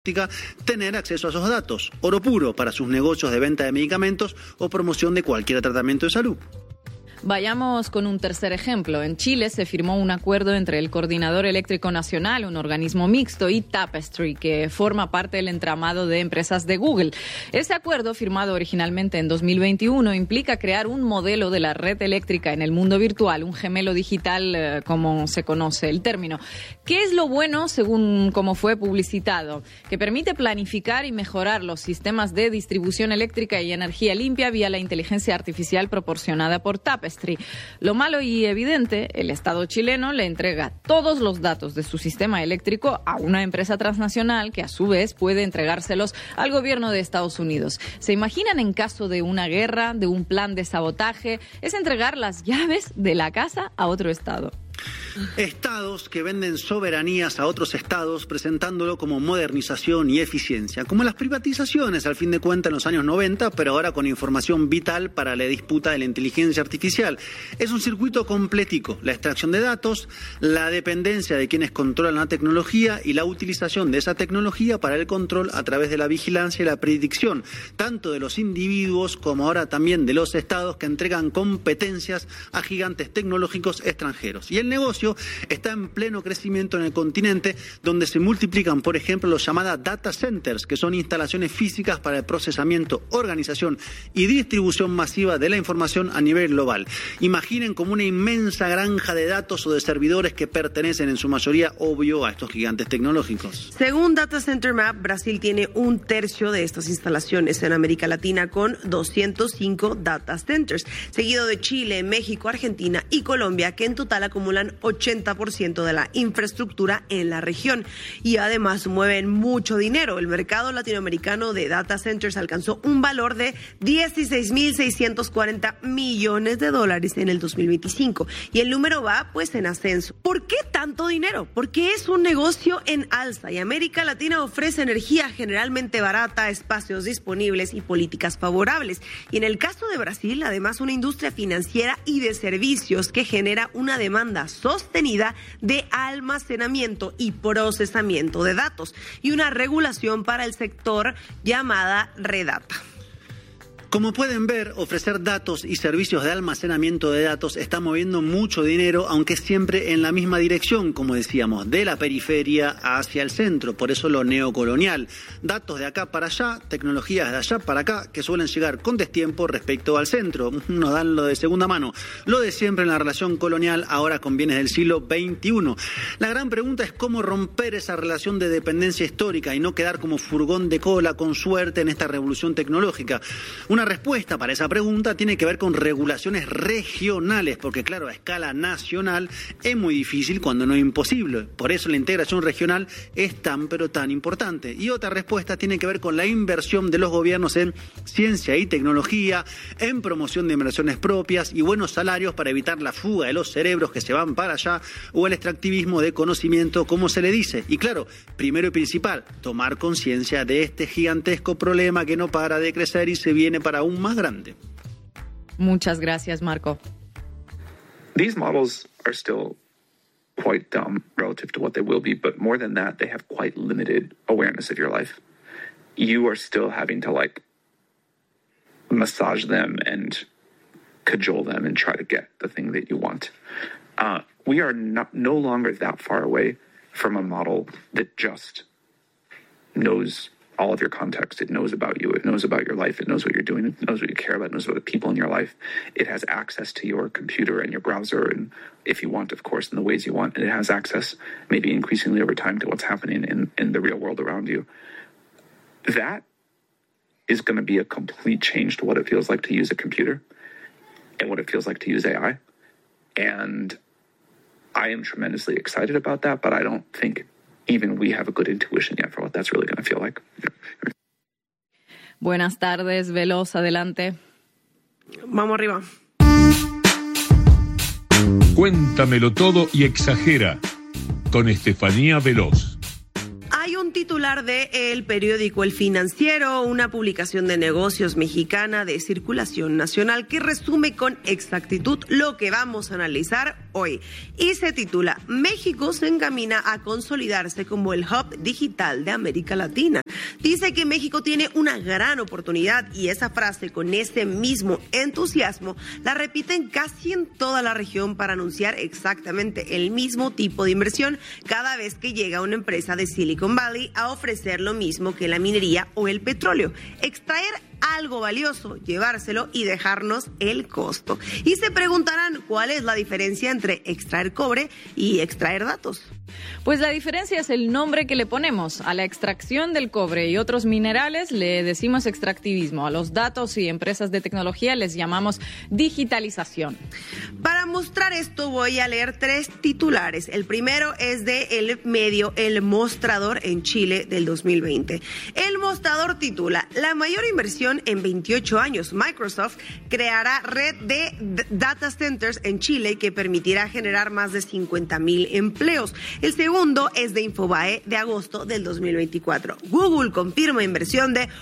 tener acceso a esos datos. Oro puro para sus negocios de venta de medicamentos o promoción de cualquier tratamiento de salud. Vayamos con un tercer ejemplo. En Chile se firmó un acuerdo entre el Coordinador Eléctrico Nacional, un organismo mixto, y Tapestry, que forma parte del entramado de empresas de Google. Este acuerdo, firmado originalmente en 2021, implica crear un modelo de la red eléctrica en el mundo virtual, un gemelo digital, como se conoce el término. ¿Qué es lo bueno, según cómo fue publicitado? Que permite planificar y mejorar los sistemas de distribución eléctrica y energía limpia vía la inteligencia artificial proporcionada por Tapestry. Lo malo y evidente, el Estado chileno le entrega todos los datos de su sistema eléctrico a una empresa transnacional que a su vez puede entregárselos al gobierno de Estados Unidos. ¿Se imaginan en caso de una guerra, de un plan de sabotaje? Es entregar las llaves de la casa a otro Estado. Estados que venden soberanías a otros estados presentándolo como modernización y eficiencia, como las privatizaciones al fin de cuentas en los años 90, pero ahora con información vital para la disputa de la inteligencia artificial. Es un circuito complético, la extracción de datos, la dependencia de quienes controlan la tecnología y la utilización de esa tecnología para el control a través de la vigilancia y la predicción, tanto de los individuos como ahora también de los estados que entregan competencias a gigantes tecnológicos extranjeros. Y el negocio está en pleno crecimiento en el continente, donde se multiplican, por ejemplo, los llamados data centers, que son instalaciones físicas para el procesamiento, organización y distribución masiva de la información a nivel global. Imaginen como una inmensa granja de datos o de servidores que pertenecen en su mayoría, obvio, a estos gigantes tecnológicos. Según Data Center Map, Brasil tiene 1/3 de estas instalaciones en América Latina con 205 data centers, seguido de Chile, México, Argentina y Colombia, que en total acumulan 80% de la infraestructura en la región y además mueven mucho dinero. El mercado latinoamericano de data centers alcanzó un valor de 16.640 millones de dólares en el 2025 y el número va pues en ascenso. ¿Por qué tanto dinero? Porque es un negocio en alza y América Latina ofrece energía generalmente barata, espacios disponibles y políticas favorables. Y en el caso de Brasil, además, una industria financiera y de servicios que genera una demanda sostenida de almacenamiento y procesamiento de datos y una regulación para el sector llamada Redata. Como pueden ver, ofrecer datos y servicios de almacenamiento de datos está moviendo mucho dinero, aunque siempre en la misma dirección, como decíamos, de la periferia hacia el centro, por eso lo neocolonial. Datos de acá para allá, tecnologías de allá para acá, que suelen llegar con destiempo respecto al centro. Nos dan lo de segunda mano, lo de siempre en la relación colonial, ahora con bienes del siglo XXI. La gran pregunta es cómo romper esa relación de dependencia histórica y no quedar como furgón de cola con suerte en esta revolución tecnológica. Una respuesta para esa pregunta tiene que ver con regulaciones regionales, porque claro, a escala nacional es muy difícil cuando no es imposible. Por eso la integración regional es tan pero tan importante. Y otra respuesta tiene que ver con la inversión de los gobiernos en ciencia y tecnología, en promoción de inversiones propias y buenos salarios para evitar la fuga de los cerebros que se van para allá o el extractivismo de conocimiento, como se le dice. Y claro, primero y principal, tomar conciencia de este gigantesco problema que no para de crecer y se viene para aún más grande. Muchas gracias, Marco. These models are still quite dumb relative to what they will be, but more than that, they have quite limited awareness of your life. You are still having to massage them and cajole them and try to get the thing that you want. We are no longer that far away from a model that just knows all of your context. It knows about you. It knows about your life. It knows what you're doing. It knows what you care about. It knows about the people in your life. It has access to your computer and your browser, and if you want, of course, in the ways you want. And it has access, maybe increasingly over time, to what's happening in the real world around you. That is going to be a complete change to what it feels like to use a computer and what it feels like to use AI. And I am tremendously excited about that, but I don't think even we have a good intuition yet for what that's really going to feel like. Buenas tardes, Veloz, adelante. Vamos arriba. Cuéntamelo todo y exagera, con Estefanía Veloz. Hay un titular de el periódico El Financiero, una publicación de negocios mexicana de circulación nacional que resume con exactitud lo que vamos a analizar hoy. Y se titula México se encamina a consolidarse como el hub digital de América Latina. Dice que México tiene una gran oportunidad y esa frase con ese mismo entusiasmo la repiten casi en toda la región para anunciar exactamente el mismo tipo de inversión cada vez que llega una empresa de Silicon Valley a ofrecer lo mismo que la minería o el petróleo: extraer algo valioso, llevárselo y dejarnos el costo. Y se preguntarán cuál es la diferencia entre extraer cobre y extraer datos. Pues la diferencia es el nombre que le ponemos. A la extracción del cobre y otros minerales le decimos extractivismo. A los datos y empresas de tecnología les llamamos digitalización. Para mostrar esto voy a leer 3 titulares. El primero es de el medio El Mostrador en Chile del 2020. El Mostrador titula: la mayor inversión en 28 años. Microsoft creará red de data centers en Chile que permitirá generar más de 50,000 empleos. El segundo es de Infobae de agosto del 2024. Google confirma inversión de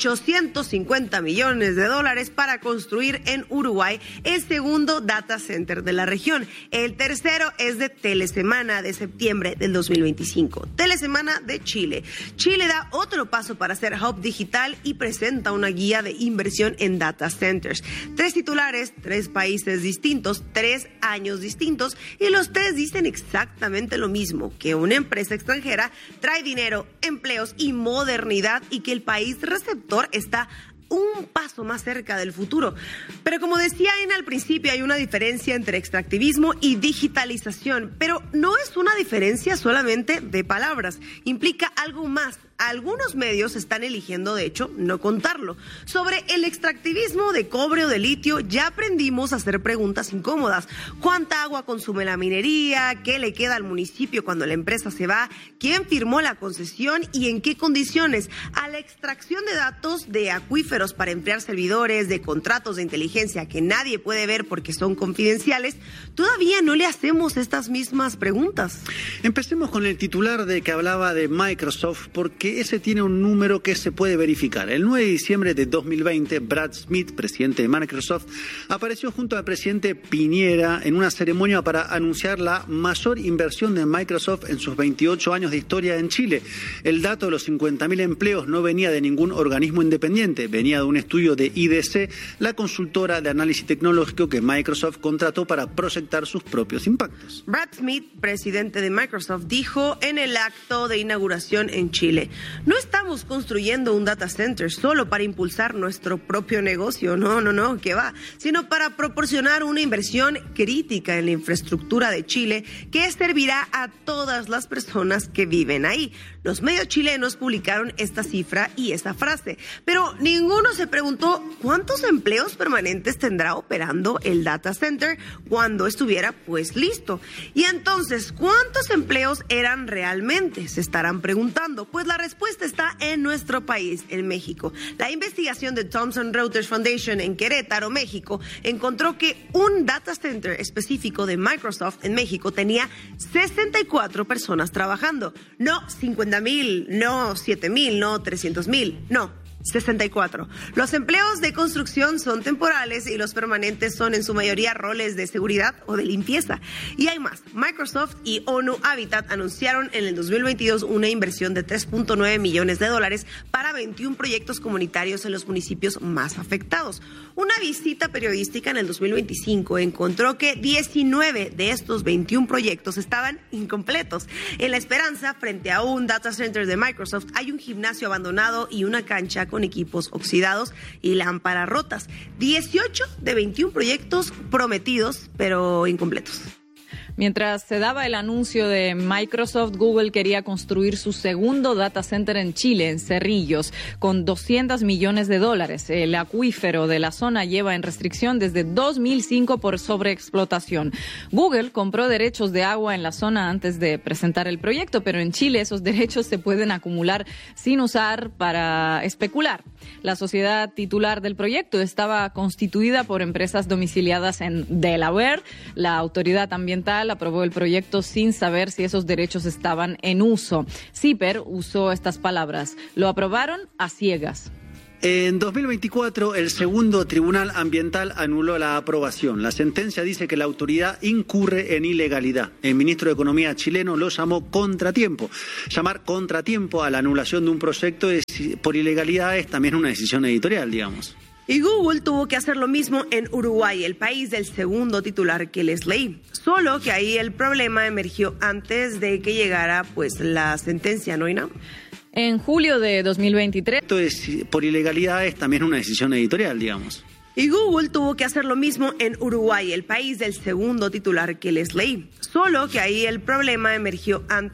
$850 millones para construir en Uruguay el segundo data center de la región. El tercero es de Telesemana de septiembre del 2025. Telesemana de Chile. Chile da otro paso para ser hub digital y presenta una guía de inversión en data centers. 3 titulares, 3 países distintos, 3 años distintos, y los 3 dicen exactamente lo mismo: que una empresa extranjera trae dinero, empleos y modernidad, y que el país receptor está un paso más cerca del futuro. Pero como decía Aina al principio, hay una diferencia entre extractivismo y digitalización, pero no es una diferencia solamente de palabras, implica algo más. Algunos medios están eligiendo, de hecho, no contarlo. Sobre el extractivismo de cobre o de litio ya aprendimos a hacer preguntas incómodas. ¿Cuánta agua consume la minería? ¿Qué le queda al municipio cuando la empresa se va? ¿Quién firmó la concesión y en qué condiciones? A la extracción de datos de acuíferos para enfriar servidores, de contratos de inteligencia que nadie puede ver porque son confidenciales, todavía no le hacemos estas mismas preguntas. Empecemos con el titular de que hablaba de Microsoft, porque ese tiene un número que se puede verificar. El 9 de diciembre de 2020, Brad Smith, presidente de Microsoft, apareció junto al presidente Piñera en una ceremonia para anunciar la mayor inversión de Microsoft en sus 28 años de historia en Chile. El dato de los 50,000 empleos no venía de ningún organismo independiente, venía de un estudio de IDC, la consultora de análisis tecnológico que Microsoft contrató para proyectar sus propios impactos. Brad Smith, presidente de Microsoft, dijo en el acto de inauguración en Chile: no estamos construyendo un data center solo para impulsar nuestro propio negocio, no, que va, sino para proporcionar una inversión crítica en la infraestructura de Chile que servirá a todas las personas que viven ahí. Los medios chilenos publicaron esta cifra y esa frase, pero ninguno se preguntó cuántos empleos permanentes tendrá operando el data center cuando estuviera pues listo. Y entonces, ¿cuántos empleos eran realmente? Se estarán preguntando. Pues la respuesta está en nuestro país, en México. La investigación de Thomson Reuters Foundation en Querétaro, México, encontró que un data center específico de Microsoft en México tenía 64 personas trabajando. No 50,000, no 7,000, no 300,000, no. 64. Los empleos de construcción son temporales y los permanentes son en su mayoría roles de seguridad o de limpieza. Y hay más. Microsoft y ONU Habitat anunciaron en el 2022 una inversión de $3.9 millones para 21 proyectos comunitarios en los municipios más afectados. Una visita periodística en el 2025 encontró que 19 de estos 21 proyectos estaban incompletos. En La Esperanza, frente a un data center de Microsoft, hay un gimnasio abandonado y una cancha con equipos oxidados y lámparas rotas. 18 de 21 proyectos prometidos, pero incompletos. Mientras se daba el anuncio de Microsoft, Google quería construir su segundo data center en Chile, en Cerrillos, con $200 millones. El acuífero de la zona lleva en restricción desde 2005 por sobreexplotación. Google compró derechos de agua en la zona antes de presentar el proyecto, pero en Chile esos derechos se pueden acumular sin usar para especular. La sociedad titular del proyecto estaba constituida por empresas domiciliadas en Delaware. La autoridad ambiental aprobó el proyecto sin saber si esos derechos estaban en uso. CIPER usó estas palabras: lo aprobaron a ciegas. En 2024, el segundo Tribunal Ambiental anuló la aprobación. La sentencia dice que la autoridad incurre en ilegalidad. El ministro de Economía chileno lo llamó contratiempo. Llamar contratiempo a la anulación de un proyecto por ilegalidad es también una decisión editorial, digamos. Y Google tuvo que hacer lo mismo en Uruguay, el país del segundo titular que les leí. Solo que ahí el problema emergió antes de que llegara pues la sentencia, ¿no, Ina? En julio de 2023. Esto por ilegalidad es también una decisión editorial, digamos. Y Google tuvo que hacer lo mismo en Uruguay, el país del segundo titular que les leí. Solo que ahí el problema emergió antes.